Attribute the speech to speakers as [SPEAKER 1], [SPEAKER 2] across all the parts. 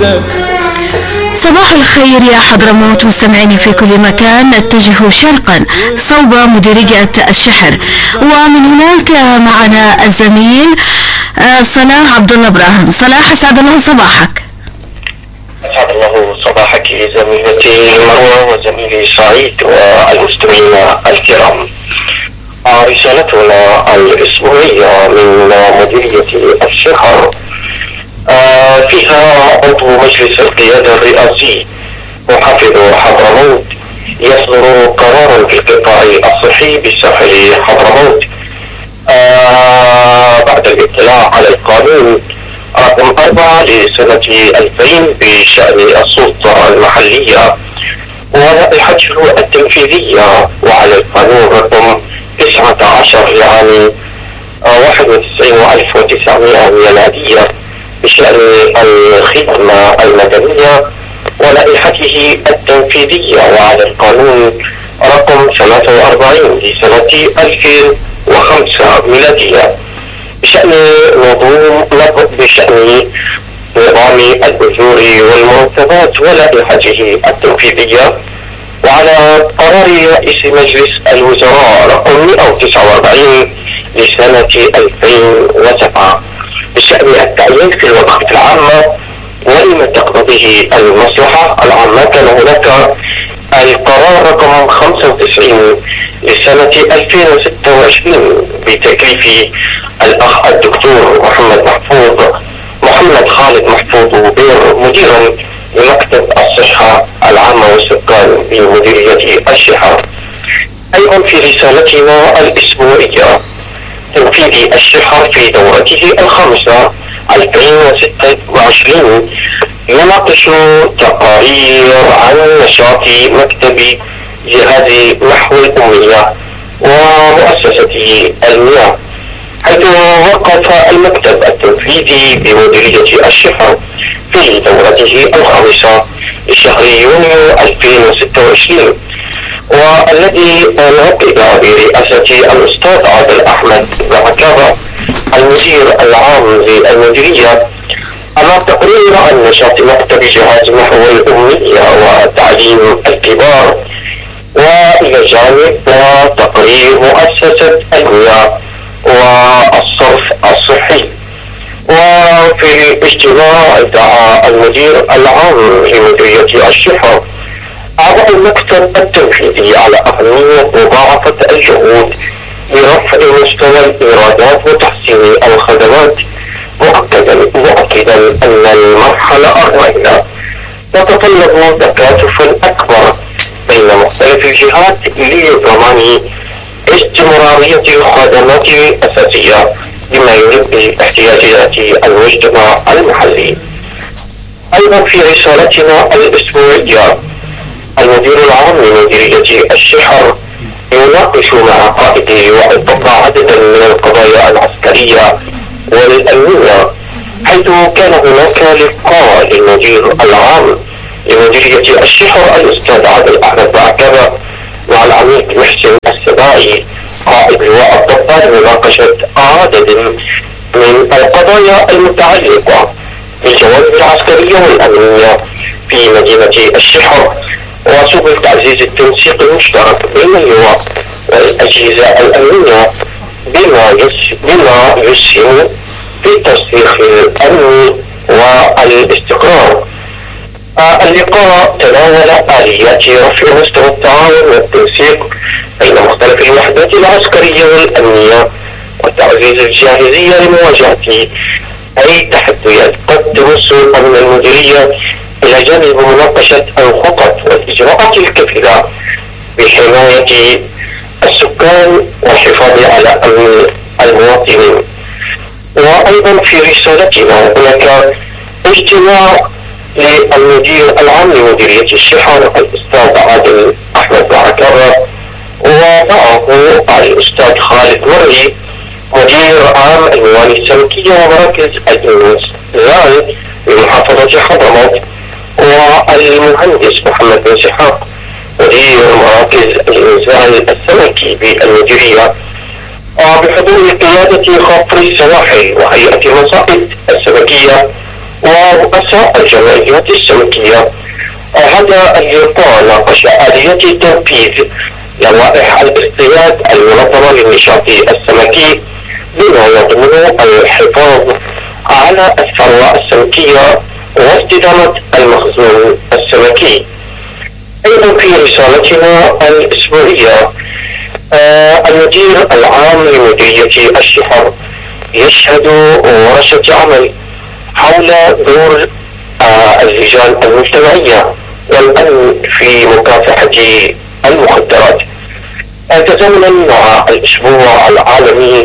[SPEAKER 1] الندى.
[SPEAKER 2] صباح الخير يا حضرموت مستمعيني في كل مكان. نتجه شرقا صوب مديرية الشحر، ومن هناك معنا الزميل صلاح عبد الله ابراهيم. صلاح، اسعد الله صباحك.
[SPEAKER 3] أسعد الله صباحك زميلتي مروة وزميلي سعيد والمستمعين الكرام. رسالتنا الأسبوعية من مديرية الشحر فيها عضو مجلس القيادة الرئاسي محافظ حضرموت يصدر قرارا بالقطاع الصحي بساحل حضرموت بعد الاطلاع على القانون رقم 4 لسنة 2000 بشأن السلطة المحلية ولائحته التنفيذية، وعلى القانون رقم 19 لعام 91 و1900 ميلادية بشأن الخدمة المدنية ولائحته التنفيذية، وعلى القانون رقم 43 لسنة 2005 ميلادية بشأن نظام الأجور والمرتبات ولائحته التنفيذية، وعلى قرار رئيس مجلس الوزراء رقم 149 لسنة 2007 بشأن التعيين في الوظائف العامة ولما تقتضيه المصلحة العامة. كان هناك القرار رقم 95 لسنة 2026 بتكليف الأخ الدكتور محمد خالد محفوظ بير مديرا لمكتب الصحة العامة والسكان بمديرية الشحر. أيضا في رسالتنا الأسبوعية تنفيذ الشحر في دورته الخامسة 2026 يناقش تقارير عن نشاط مكتب جهاز محو الأمية ومؤسسة المياه، حيث وقف المكتب التنفيذي بمديرية الشحر في دورته الخامسة لشهر يونيو 2026، والذي نعقد برئاسة الأستاذ عادل أحمد بعكابة المدير العام للمديرية أمام تقرير عن نشاط مكتب جهاز محو الأمية وتعليم الكبار، وإلى جانب تقرير مؤسسة المياه والصرف الصحي. وفي الاجتماع دعا المدير العام لمديرية الشحر أعضاء المكتب التنفيذي على أهمية مضاعفة الجهود لرفع مستوى الإيرادات وتحسين الخدمات، مؤكدا أن المرحلة الراهنة تتطلب تكاتفا أكبر بين مختلف الجهات لضمان استمرارية الخدمات الأساسية بما يلبي احتياجات المجتمع المحلي. أيضا في رسالتنا الأسبوعية المدير العام لمديرية الشحر يناقش مع قائد وأطباء عددا من القضايا العسكرية والأمنية، حيث كان هناك لقاء للمدير العام لمديرية الشحر الأستاذ عادل أحمد بعكابة مع العميد محسن السباعي قائد لواء الضباط لمناقشة عدد من القضايا المتعلقة بالجوانب العسكرية والأمنية في مدينة الشحر، وسبل تعزيز التنسيق المشترك بين اللواء والأجهزة الأمنية بما يسهم في الترسيخ الأمني والاستقرار. اللقاء تناول آليات رفع مستوى التعاون والتنسيق بين مختلف الوحدات العسكرية والأمنية وتعزيز الجاهزية لمواجهة أي تحديات قد تمس أمن المديرية، إلى جانب مناقشة الخطط والإجراءات الكفيلة بحماية السكان والحفاظ على أمن المواطنين. وأيضا في رسالتنا هناك اجتماع للمدير العام لمديرية الشحر الأستاذ عادل أحمد بعكابة ومعه الأستاذ خالد مرعي مدير عام الموانئ السمكية ومراكز الإنزال بمحافظة حضرموت، والمهندس محمد بن سحاق مدير مراكز الإنزال السمكي بالمديرية، بحضور قيادة خفر السواحل وهيئة المصائد السمكية ورؤساء الجمعيات السمكية. هذا اللقاء ناقش آلية تنفيذ لوائح الاصطياد المنظمة للنشاط السمكي بما يضمن الحفاظ على الثروة السمكية واستدامة المخزون السمكي. أيضا في رسالتنا الأسبوعية المدير العام لمديرية الشحر يشهد ورشة عمل حول دور اللجان المجتمعية والأمن في مكافحة المخدرات. تزامنا مع الأسبوع العالمي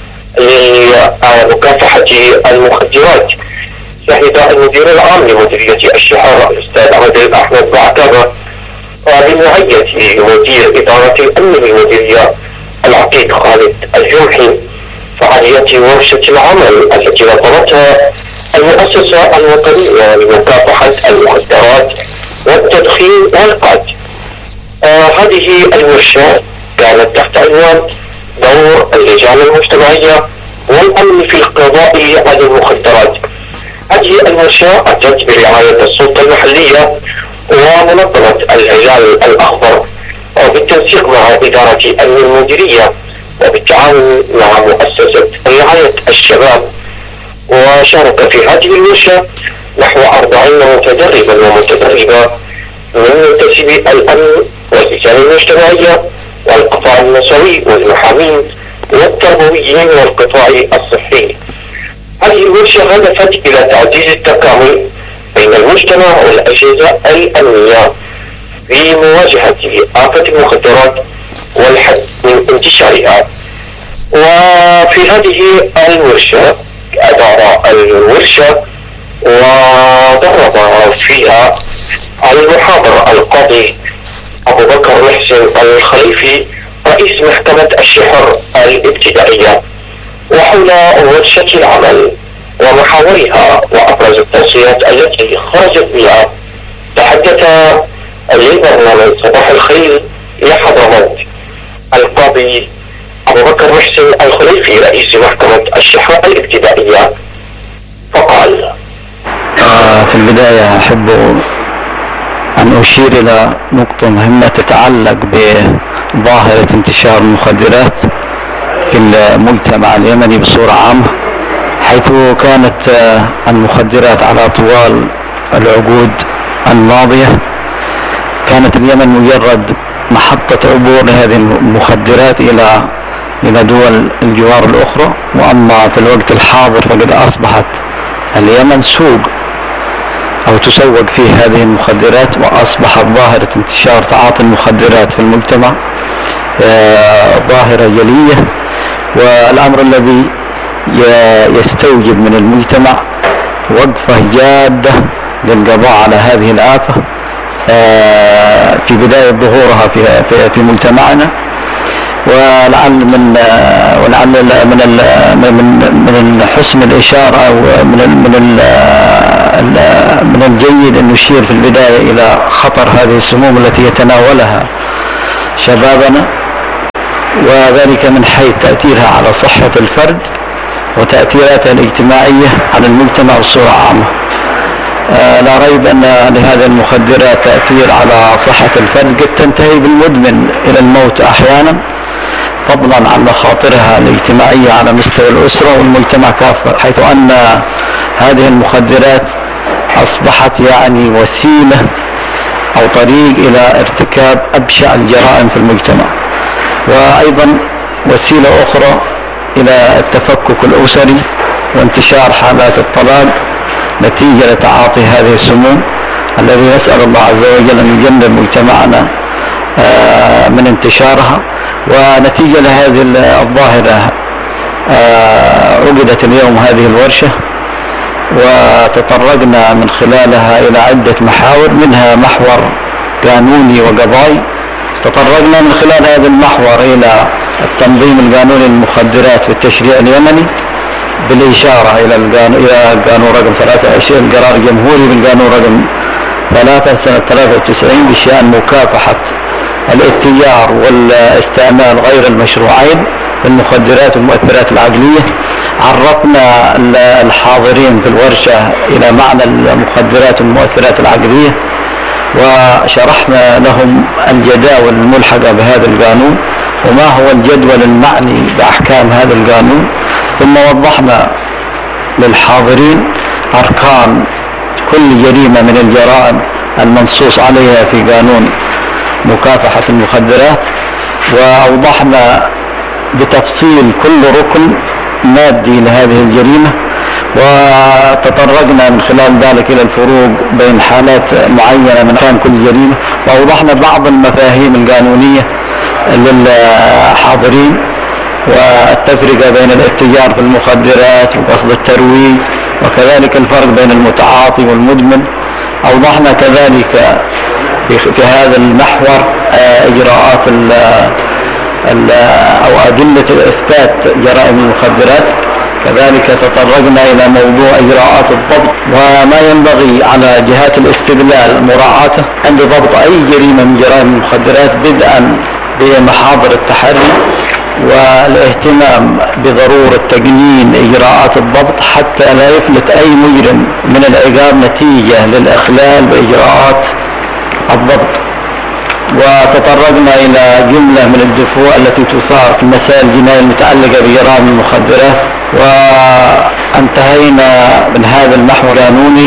[SPEAKER 3] لمكافحة المخدرات، شهد المدير العام لمديرية الشحر الأستاذ عادل أحمد بعكابة بمعية مدير إدارة الأمن للمديرية العقيد خالد الجمحي فعالية ورشة العمل التي نظمتها المؤسسة الوطنية لمكافحة المخدرات والتدخين والقاد. هذه الورشة كانت تحت عنوان دور اللجان المجتمعية والأمن في القضاء على المخدرات. هذه الورشة أتت برعاية السلطة المحلية ومنظمة الهلال الأخضر وبالتنسيق مع إدارة أمن المديرية وبالتعاون مع مؤسسة رعاية الشباب. وشارك في هذه الورشة نحو 40 متدربا ومتدربة من منتسبي الأمن واللجان المجتمعية والقطاع النسوي والمحامين والتربويين والقطاع الصحي. هذه الورشة هدفت إلى تعزيز التكامل بين المجتمع والأجهزة الأمنية في مواجهة آفة المخدرات والحد من انتشارها. وفي هذه الورشة أدار الورشة ودرب فيها المحاضر القاضي أبو بكر محسن الخليفي رئيس محكمة الشحر الابتدائية. وحول ورشة العمل ومحاورها وأبرز التوصيات التي خرجت بها تحدث لبرنامج صباح الخير يا حضرموت القاضي أبو بكر محسن الخليفي رئيس محكمة الشحر الابتدائية فقال:
[SPEAKER 1] في البداية أحب أن أشير إلى نقطة مهمة تتعلق بظاهرة انتشار المخدرات في المجتمع اليمني بصورة عامة، حيث كانت المخدرات على طوال العقود الماضية كانت اليمن مجرد محطة عبور لهذه المخدرات إلى دول الجوار الأخرى. وأما في الوقت الحاضر فقد أصبحت اليمن سوق أو تسوق فيه هذه المخدرات، وأصبحت ظاهرة انتشار تعاطي المخدرات في المجتمع ظاهرة جلية، والأمر الذي يستوجب من المجتمع وقفة جادة للقضاء على هذه الآفة في بداية ظهورها في مجتمعنا. ولعل من حسن الإشارة أو من الجيد أن نشير في البداية إلى خطر هذه السموم التي يتناولها شبابنا، وذلك من حيث تأثيرها على صحة الفرد وتأثيراتها الاجتماعية على المجتمع بصورة عامة. لا ريب أن لهذه المخدرات تأثير على صحة الفرد قد تنتهي بالمدمن إلى الموت أحيانا، فضلا عن مخاطرها الاجتماعية على مستوى الأسرة والمجتمع كافة، حيث أن هذه المخدرات أصبحت وسيلة أو طريق إلى ارتكاب أبشع الجرائم في المجتمع، وأيضا وسيلة أخرى إلى التفكك الأسري وانتشار حالات الطلاق نتيجة لتعاطي هذه السموم، الذي نسأل الله عز وجل أن يجنب مجتمعنا من انتشارها. ونتيجة لهذه الظاهرة عقدت اليوم هذه الورشة، وتطرقنا من خلالها إلى عدة محاور، منها محور قانوني وقضائي. تطرقنا من خلال هذا المحور إلى التنظيم القانوني للمخدرات في التشريع اليمني بالإشارة إلى القانون رقم 23 القرار الجمهوري بالقانون رقم 3 سنة 93 بشأن مكافحة الاتجار والاستعمال غير المشروعين للمخدرات والمؤثرات العقلية، عرفنا الحاضرين في الورشة إلى معنى المخدرات والمؤثرات العقلية، وشرحنا لهم الجداول الملحقة بهذا القانون وما هو الجدول المعني بأحكام هذا القانون. ثم وضحنا للحاضرين أركان كل جريمة من الجرائم المنصوص عليها في قانون مكافحة المخدرات، وأوضحنا بتفصيل كل ركن مادي لهذه الجريمة، وتطرقنا من خلال ذلك إلى الفروق بين حالات معينة من أركان كل جريمة، وأوضحنا بعض المفاهيم القانونية للحاضرين والتفرقة بين الاتجار في المخدرات وقصد الترويج، وكذلك الفرق بين المتعاطي والمدمن. أوضحنا كذلك في هذا المحور إجراءات أو أدلة إثبات جرائم المخدرات. كذلك تطرقنا إلى موضوع إجراءات الضبط وما ينبغي على جهات الاستدلال مراعاته عند ضبط أي جريمة من جرائم المخدرات، بدءا بمحاضر التحري والاهتمام بضرورة تقنين إجراءات الضبط حتى لا يفلت أي مجرم من العقاب نتيجة للإخلال بإجراءات الضبط. وتطرقنا إلى جملة من الدفوع التي تصار في المسائل الجنائية المتعلقة بجرائم المخدرات، وانتهينا من هذا المحور القانوني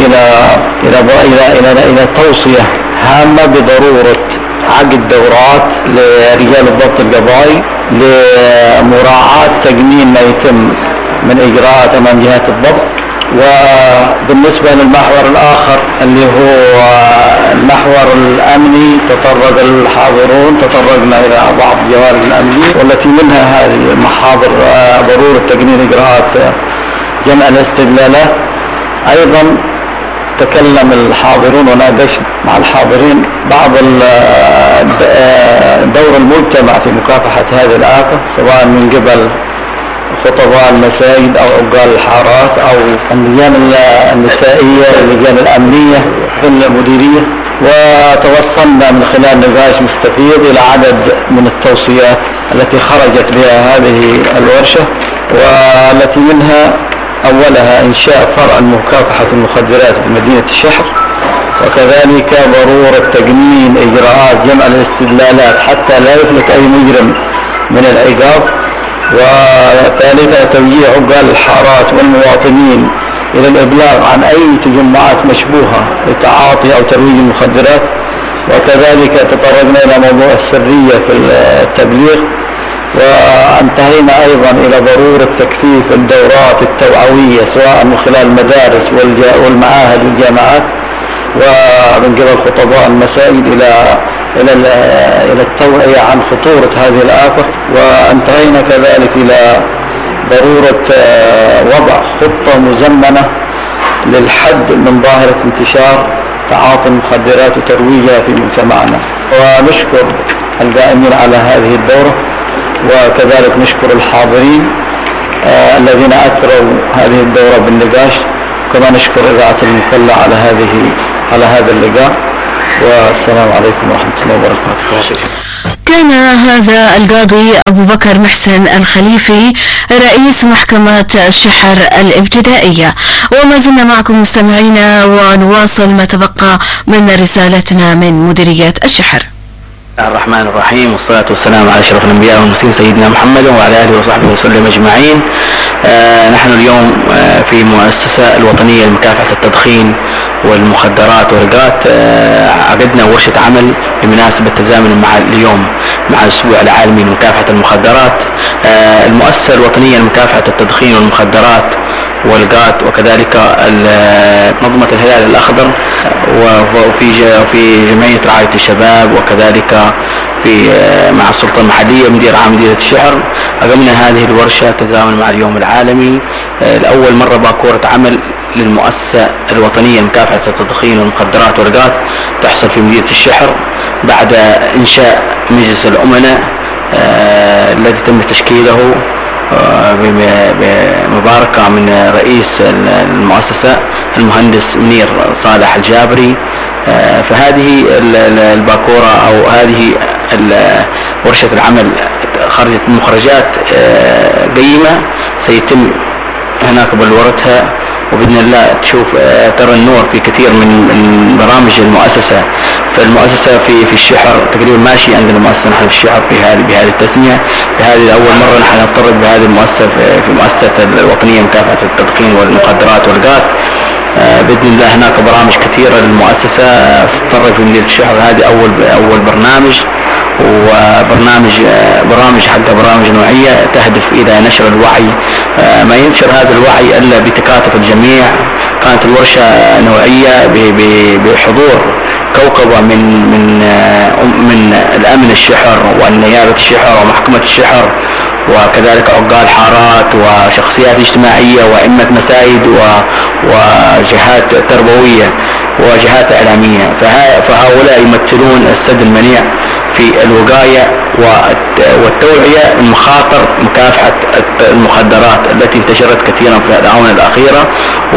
[SPEAKER 1] إلى توصية هامة بضرورة عقد دورات لرجال الضبط القضائي لمراعاة تقنين ما يتم من إجراءات أمام جهات الضبط. وبالنسبة للمحور الآخر اللي هو المحور الأمني تطرق الحاضرون، تطرقنا إلى بعض الجوانب الأمنية والتي منها هذه المحاضر ضرورة تقنين إجراءات جمع الاستدلالات. أيضا تكلم الحاضرون وناقشنا مع الحاضرين بعض دور المجتمع في مكافحة هذه الآفة، سواء من قبل خطباء المساجد أو عقال الحارات أو اللجان النسائية واللجان الأمنية في المديرية. وتوصلنا من خلال نقاش مستفيض إلى عدد من التوصيات التي خرجت بها هذه الورشة، والتي منها أولها إنشاء فرع مكافحة المخدرات بمدينة الشحر، وكذلك ضرورة تقنين إجراءات جمع الاستدلالات حتى لا يفلت أي مجرم من العقاب، وثالثا توجيه عقال الحارات والمواطنين إلى الإبلاغ عن أي تجمعات مشبوهة لتعاطي أو ترويج المخدرات. وكذلك تطرقنا إلى موضوع السرية في التبليغ، وانتهينا أيضا إلى ضرورة تكثيف الدورات التوعوية سواء من خلال المدارس والمعاهد والجامعات ومن قبل خطباء المساجد إلى التوعية عن خطورة هذه الآفة. وانتهينا كذلك إلى ضرورة وضع خطة مزمنة للحد من ظاهرة انتشار تعاطي المخدرات وترويجها في مجتمعنا. ونشكر القائمين على هذه الدورة، وكذلك نشكر الحاضرين الذين أثروا هذه الدورة بالنقاش، كما نشكر إذاعة المكلا على هذا اللقاء. والسلام عليكم ورحمة الله وبركاته.
[SPEAKER 2] كان هذا القاضي أبو بكر محسن الخليفي رئيس محكمة الشحر الابتدائية. وما زلنا معكم مستمعينا ونواصل ما تبقى من رسالتنا من مديرية الشحر.
[SPEAKER 4] الرحمن الرحيم، والصلاة والسلام على أشرف الأنبياء والمرسلين سيدنا محمد وعلى آله وصحبه وسلم أجمعين. نحن اليوم في المؤسسة الوطنية لمكافحة التدخين والمخدرات والرقات عقدنا ورشة عمل بمناسبة تزامن مع الأسبوع العالمي لمكافحة المخدرات. المؤسسة الوطنية لمكافحة التدخين والمخدرات والرقات وكذلك منظمة الهلال الأخضر وفي جمعية رعاية الشباب وكذلك مع السلطة المحلية مدير عام مدينة الشحر أقمنا هذه الورشة تتزامن مع اليوم العالمي. لأول مرة باكورة عمل للمؤسسة الوطنية لمكافحة التدخين والمخدرات والرقات تحصل في مدينة الشحر بعد إنشاء مجلس الأمناء الذي تم تشكيله بمباركة من رئيس المؤسسة المهندس منير صالح الجابري. فهذه الباكورة أو هذه ورشة العمل خرجت مخرجات قيمة سيتم هناك بلورتها، وبإذن الله تشوف ترى النور في كثير من برامج المؤسسة. فالمؤسسة في الشحر تقريبا ماشي عندنا مؤسسة نحن في الشحر بهذه التسمية. بهذه أول مرة نحن نضطرد بهذه المؤسسة في مؤسسة الوطنية لمكافحة التدخين والمخدرات والغاز. بإذن الله هناك برامج كثيرة للمؤسسة تتطرق في مدينة الشحر. هذه أول برنامج، برامج حق برامج نوعية تهدف إلى نشر الوعي. ما ينشر هذا الوعي إلا بتكاتف الجميع. كانت الورشة نوعية بحضور كوكبة من الأمن الشحر والنيابة الشحر ومحكمة الشحر، وكذلك عقال حارات وشخصيات اجتماعية وأئمة مساجد وجهات تربوية وجهات إعلامية. فهؤلاء يمثلون السد المنيع في الوقاية والتوعية من مخاطر مكافحة المخدرات التي انتشرت كثيرا في الآونة الأخيرة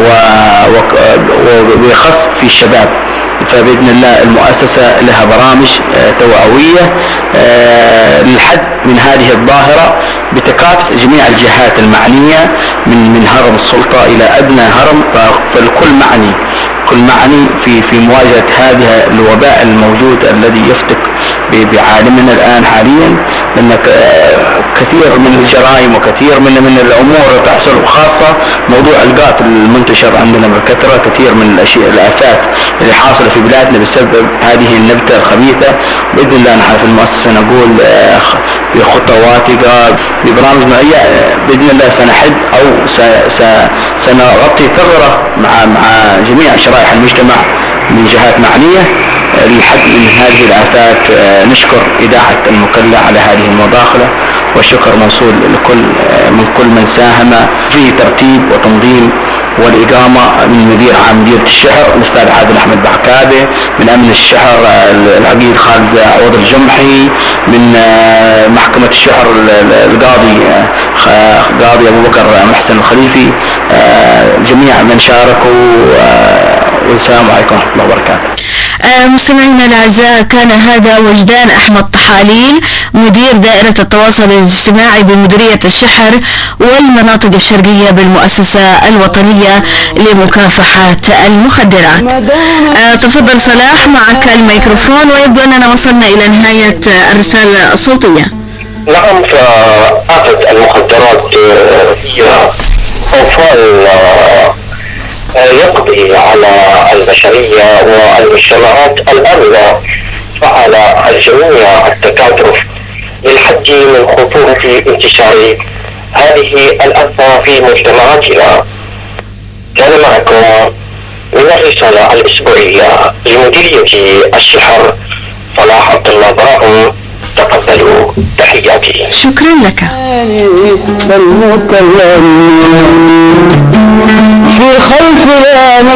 [SPEAKER 4] وبخاص في الشباب. فبإذن الله المؤسسة لها برامج توعوية للحد من هذه الظاهرة بتكاتف جميع الجهات المعنية من هرم السلطة إلى أدنى هرم. فالكل معني في مواجهة هذا الوباء الموجود الذي يفتك بعالمنا الآن حاليا. لأن كثير من الجرائم وكثير من الأمور تحصل، خاصة موضوع القاتل المنتشر عندنا بكثرة. كثير من الآفات اللي حاصلة في بلادنا بسبب هذه النبتة الخبيثة. بإذن الله نحن في المؤسسة نقول بخطواتها ببرامج نوعية بإذن الله سنحد أو سنغطي ثغرة مع جميع شرائح المجتمع من جهات معنية للحد من هذه الآفات. نشكر إذاعة المكلا على هذه المداخلة، والشكر موصول من كل من ساهم في ترتيب وتنظيم والإقامة، من مدير عام مديرية الشحر الأستاذ عادل أحمد بعكابة، من أمن الشحر العقيد خالد عوض الجمحي، من محكمة الشحر القاضي أبو بكر محسن الخليفي، جميع من شاركوا. والسلام عليكم ورحمة الله وبركاته.
[SPEAKER 2] مستمعينا الأعزاء، كان هذا وجدان أحمد طحاليل مدير دائرة التواصل الاجتماعي بمديرية الشحر والمناطق الشرقية بالمؤسسة الوطنية لمكافحة المخدرات. تفضل صلاح، معك الميكروفون، ويبدو أننا وصلنا إلى نهاية الرسالة الصوتية.
[SPEAKER 3] نعم، فآفة المخدرات هي طوفان يقضي على البشرية والمجتمعات الآمنة، فعلى الجميع التكاتف للحد من خطورة انتشار هذه الآفة في مجتمعاتنا. كان معكم من الرسالة الأسبوعية لمديرية الشحر صلاح عبد الله براهم. تقبلوا تحياتي.
[SPEAKER 2] شكرا لك.
[SPEAKER 5] في خلف